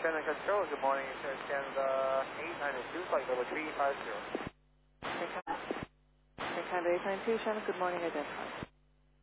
Shannon Control, good morning. It's Canada 892, flight level 350. Canada 892, Shannon, good morning, identify.